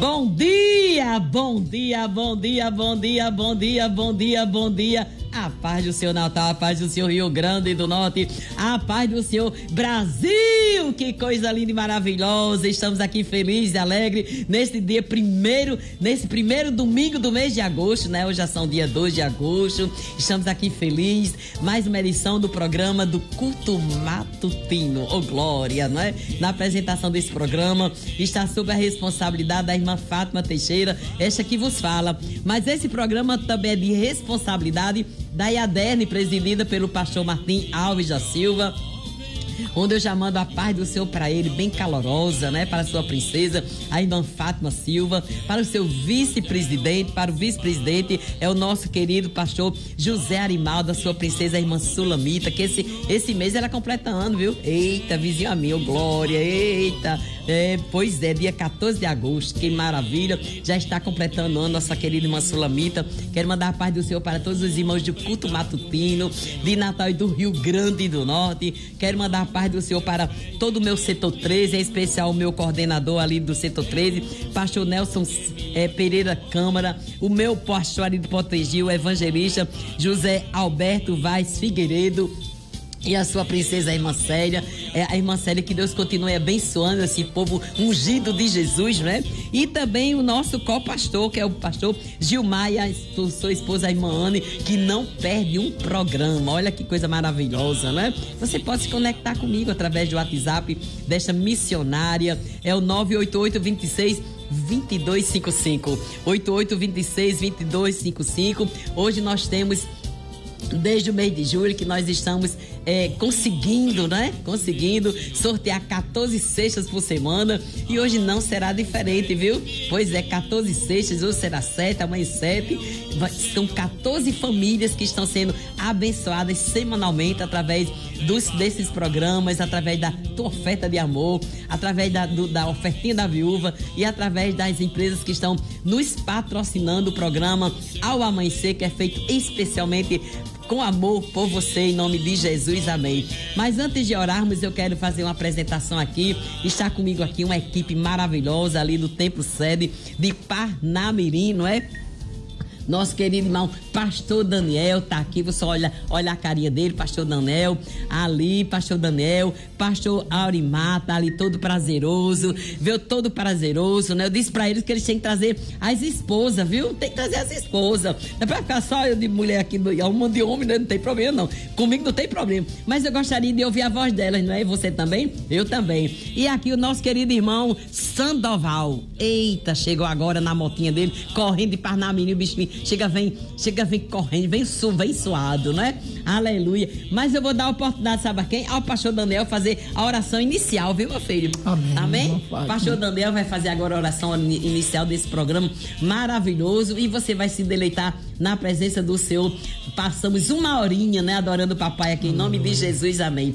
Bom dia, bom dia, bom dia, bom dia, bom dia, bom dia, bom dia. A paz do Senhor Natal, a paz do Senhor Rio Grande do Norte, a paz do Senhor Brasil. Que coisa linda e maravilhosa. Estamos aqui felizes e alegres nesse dia nesse primeiro domingo do mês de agosto, né? Hoje já são dia 2 de agosto. Estamos aqui felizes. Mais uma edição do programa do Culto Matutino. Ô glória, não é? Na apresentação desse programa está sob a responsabilidade da irmã Fátima Teixeira, esta que vos fala. Mas esse programa também é de responsabilidade da IADERN, presidida pelo pastor Martim Alves da Silva, onde eu já mando a paz do Senhor para ele, bem calorosa, né? Para a sua princesa, a irmã Fátima Silva, para o seu vice-presidente, para o vice-presidente é o nosso querido pastor José Arimaldo, a sua princesa, a irmã Sulamita, que esse mês ela completa ano, viu? Eita, vizinho amigo, glória, eita. Pois é, dia 14 de agosto, que maravilha, já está completando ano nossa querida irmã Sulamita. Quero mandar a paz do Senhor para todos os irmãos do Culto Matutino, de Natal e do Rio Grande do Norte. Quero mandar a paz do Senhor para todo o meu setor 13, em especial o meu coordenador ali do setor 13, pastor Nelson Pereira Câmara, o meu pastor ali do Potegi, o evangelista José Alberto Vaz Figueiredo, e a sua princesa, a irmã Célia, que Deus continue abençoando esse povo ungido de Jesus, né? E também o nosso co-pastor, que é o pastor Gilmar, e a sua esposa, a irmã Anne, que não perde um programa. Olha que coisa maravilhosa, né? Você pode se conectar comigo através do WhatsApp desta missionária, é o 98826-2255, 8826-2255. Hoje nós temos, desde o mês de julho, que nós estamos conseguindo sortear 14 cestas por semana, e hoje não será diferente, viu? Pois é, 14 cestas, hoje será 7, amanhã 7, são 14 famílias que estão sendo abençoadas semanalmente através desses programas, através da tua oferta de amor, através da ofertinha da viúva e através das empresas que estão nos patrocinando o programa Ao Amanhecer, que é feito especialmente com amor por você, em nome de Jesus, amém. Mas antes de orarmos, eu quero fazer uma apresentação aqui. Está comigo aqui uma equipe maravilhosa ali do Templo Sede de Parnamirim, não é? Nosso querido irmão pastor Daniel tá aqui, você olha a carinha dele, pastor Daniel, ali, pastor Daniel, pastor Aurimar, tá ali todo prazeroso, viu, todo prazeroso, né? Eu disse pra eles que eles têm que trazer as esposas, viu? Tem que trazer as esposas, não é pra ficar só eu de mulher aqui, um monte de homem, né? Não tem problema não, comigo não tem problema, mas eu gostaria de ouvir a voz delas, não é? E você também? Eu também. E aqui o nosso querido irmão Sandoval, eita, chegou agora na motinha dele, correndo de Parnamirim, o bichinho vem correndo, vem suado, né? Aleluia. Mas eu vou dar a oportunidade, sabe a quem? Ao pastor Daniel fazer a oração inicial, viu, meu filho? Amém? Pastor Daniel vai fazer agora a oração inicial desse programa maravilhoso, e você vai se deleitar na presença do Senhor. Passamos uma horinha, né, adorando o papai aqui, em nome de Jesus, amém.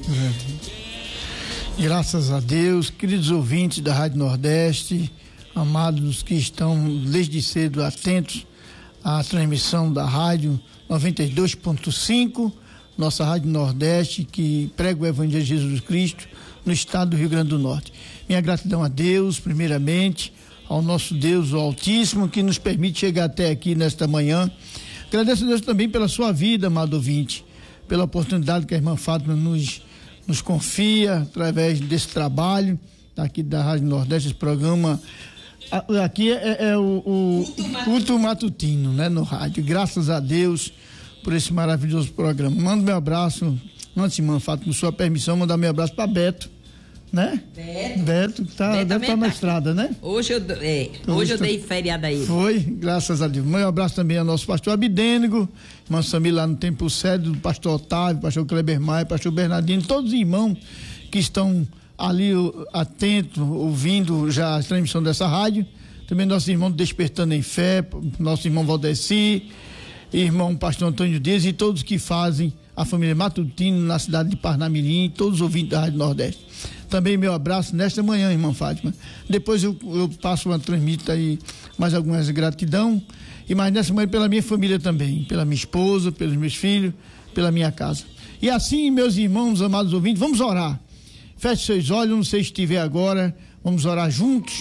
Graças a Deus, queridos ouvintes da Rádio Nordeste, amados que estão desde cedo atentos à transmissão da rádio 92.5, nossa Rádio Nordeste, que prega o Evangelho de Jesus Cristo no estado do Rio Grande do Norte. Minha gratidão a Deus, primeiramente, ao nosso Deus, o Altíssimo, que nos permite chegar até aqui nesta manhã. Agradeço a Deus também pela sua vida, amado ouvinte, pela oportunidade que a irmã Fátima nos confia através desse trabalho aqui da Rádio Nordeste, esse programa. Aqui é o Culto Matutino, né, no rádio. Graças a Deus por esse maravilhoso programa. Mando meu abraço, antes, irmã Fátima, com sua permissão, mandar meu abraço para Beto, né? Beto tá na estrada, né? Hoje eu dei feriado aí. Foi, graças a Deus. Meu abraço também ao nosso pastor Abidênigo, irmã Samir lá no Templo Sede, do pastor Otávio, pastor Kleber Maia, pastor Bernardino, todos os irmãos que estão ali atento, ouvindo já a transmissão dessa rádio. Também nosso irmão Despertando em Fé, nosso irmão Valdeci, irmão pastor Antônio Dias e todos que fazem a família Matutino na cidade de Parnamirim, todos os ouvintes da Rádio Nordeste. Também meu abraço nesta manhã, irmã Fátima. Depois eu passo uma transmita aí mais algumas gratidão, e mais nessa manhã pela minha família também, pela minha esposa, pelos meus filhos, pela minha casa. E assim, meus irmãos, amados ouvintes, vamos orar. Feche seus olhos, não sei se estiver agora, vamos orar juntos,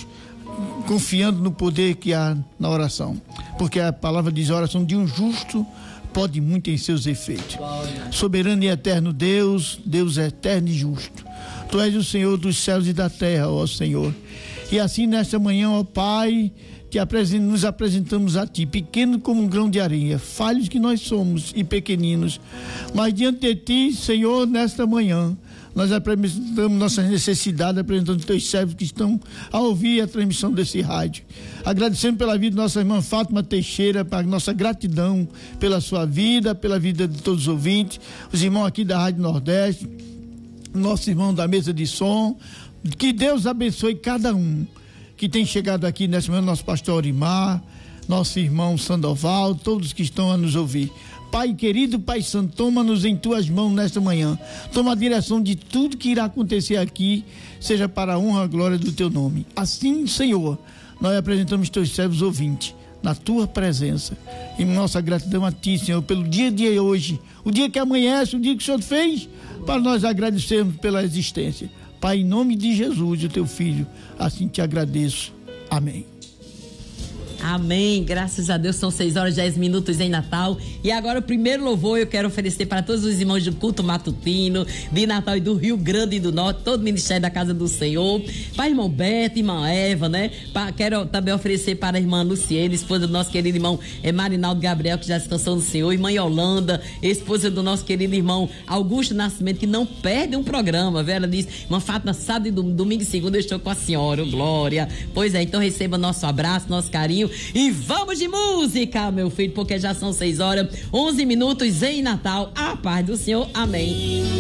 confiando no poder que há na oração, porque a palavra diz: a oração de um justo pode muito em seus efeitos. Soberano e eterno Deus, Deus eterno e justo, Tu és o Senhor dos céus e da terra, ó Senhor. E assim nesta manhã, ó Pai, nos apresentamos a Ti, pequeno como um grão de areia, falhos que nós somos e pequeninos, mas diante de Ti, Senhor, nesta manhã, nós apresentamos nossas necessidades, apresentando Teus servos que estão a ouvir a transmissão desse rádio. Agradecendo pela vida da nossa irmã Fátima Teixeira, para nossa gratidão pela sua vida, pela vida de todos os ouvintes, os irmãos aqui da Rádio Nordeste, nosso irmão da mesa de som. Que Deus abençoe cada um que tem chegado aqui nessa manhã, nosso pastor Orimar, nosso irmão Sandoval, todos que estão a nos ouvir. Pai querido, Pai Santo, toma-nos em Tuas mãos nesta manhã. Toma a direção de tudo que irá acontecer aqui, seja para a honra e a glória do Teu nome. Assim, Senhor, nós apresentamos Teus servos ouvintes na Tua presença. E nossa gratidão a Ti, Senhor, pelo dia de hoje, o dia que amanhece, o dia que o Senhor fez, para nós agradecermos pela existência. Pai, em nome de Jesus, o Teu Filho, assim te agradeço. Amém. Amém, graças a Deus, são 6h10 em Natal. E agora o primeiro louvor eu quero oferecer para todos os irmãos do culto matutino de Natal e do Rio Grande do Norte, todo o ministério da Casa do Senhor, para a irmã Beto, irmã Eva, né? Quero também oferecer para a irmã Luciene, esposa do nosso querido irmão Marinaldo Gabriel, que já se cansou do Senhor, irmã Yolanda, esposa do nosso querido irmão Augusto Nascimento, que não perde um programa, viu? Ela diz: irmã Fátima, sábado e domingo e segunda eu estou com a senhora, glória. Pois é, então receba nosso abraço, nosso carinho. E vamos de música, meu filho, porque já são 6h11 em Natal. A paz do Senhor, amém.